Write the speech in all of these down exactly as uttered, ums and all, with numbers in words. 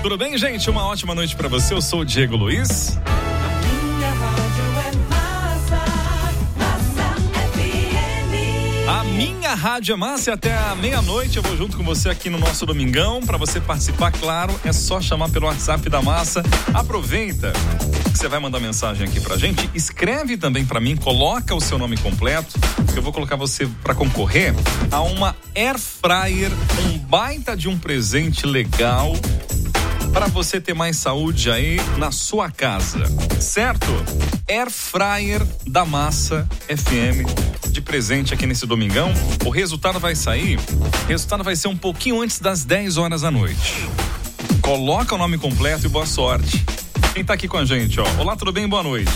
Tudo bem, gente? Uma ótima noite pra você. Eu sou o Diego Luiz. A minha rádio é massa e até a meia-noite eu vou junto com você aqui no nosso domingão. Para você participar, claro, é só chamar pelo WhatsApp da Massa. Aproveita que você vai mandar mensagem aqui pra gente. Escreve também pra mim, coloca o seu nome completo. Eu vou colocar você pra concorrer a uma Air Fryer, um baita de um presente legal para você ter mais saúde aí na sua casa, certo? Air Fryer da Massa F M de presente aqui nesse domingão. O resultado vai sair, o resultado vai ser um pouquinho antes das dez horas da noite. Coloca o nome completo e boa sorte. Quem tá aqui com a gente, ó? Olá, tudo bem? Boa noite.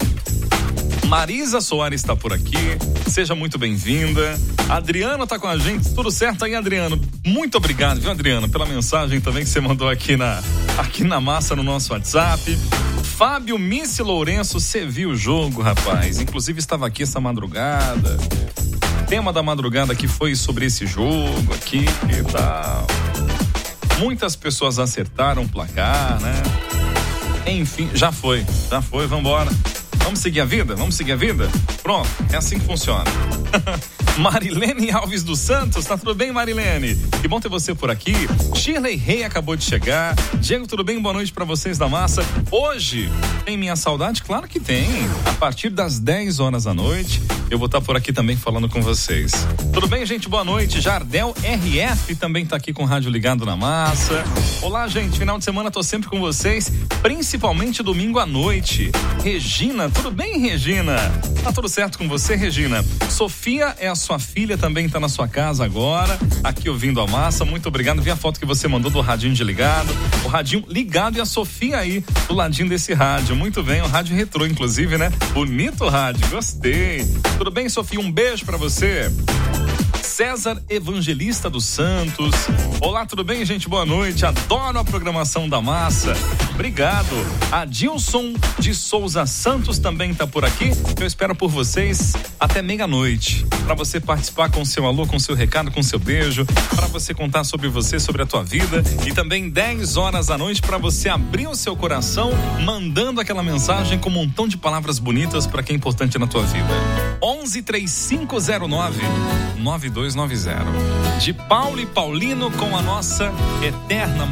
Marisa Soares está por aqui, seja muito bem-vinda. Adriano tá com a gente, tudo certo aí, Adriano? Muito obrigado, viu, Adriano, pela mensagem também que você mandou aqui na, aqui na Massa, no nosso WhatsApp. Fábio Missy Lourenço, você viu o jogo, rapaz? Inclusive estava aqui essa madrugada. O tema da madrugada aqui foi sobre esse jogo aqui e tal. Muitas pessoas acertaram o placar, né? Enfim, já foi, já foi, vambora. Vamos seguir a vida? Vamos seguir a vida? Pronto, é assim que funciona. Marilene Alves dos Santos, tá tudo bem, Marilene? Que bom ter você por aqui. Shirley Rey acabou de chegar. Diego, tudo bem? Boa noite pra vocês da Massa. Hoje, tem minha saudade? Claro que tem. A partir das dez horas da noite, eu vou estar por aqui também falando com vocês. Tudo bem, gente? Boa noite. Jardel R F também tá aqui com o rádio ligado na Massa. Olá, gente. Final de semana tô sempre com vocês, principalmente domingo à noite. Regina, tudo bem, Regina? Tá tudo certo com você, Regina? Sofia é a sua filha, também tá na sua casa agora, aqui ouvindo a Massa. Muito obrigado. Vi a foto que você mandou do radinho de ligado, o radinho ligado e a Sofia aí do ladinho desse rádio. Muito bem, um rádio retrô, inclusive, né? Bonito rádio, gostei. Tudo bem, Sofia? Um beijo pra você. César Evangelista dos Santos. Olá, tudo bem, gente? Boa noite. Adoro a programação da Massa. Obrigado. Adilson de Souza Santos também tá por aqui. Eu espero por vocês até meia-noite. Para você participar com seu alô, com seu recado, com seu beijo. Para você contar sobre você, sobre a tua vida. E também dez horas da noite para você abrir o seu coração, mandando aquela mensagem com um montão de palavras bonitas para quem é importante na tua vida. onze, trinta e cinco zero nove, nove dois nove zero. De Paulo e Paulino com a nossa eterna